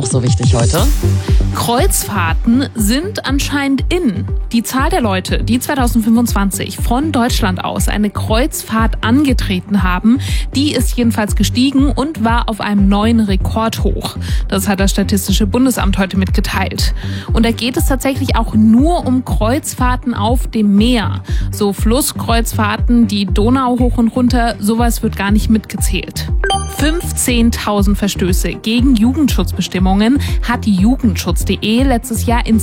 noch so wichtig heute? Kreuzfahrten sind anscheinend in. Die Zahl der Leute, die 2025 von Deutschland aus eine Kreuzfahrt angetreten haben, die ist jedenfalls gestiegen und war auf einem neuen Rekordhoch. Das hat das Statistische Bundesamt heute mitgeteilt. Und da geht es tatsächlich auch nur um Kreuzfahrten auf dem Meer. So Flusskreuzfahrten, die Donau hoch und runter, sowas wird gar nicht mitgezählt. 15.000 Verstöße gegen Jugendschutzbestimmungen hat die Jugendschutz.de letztes Jahr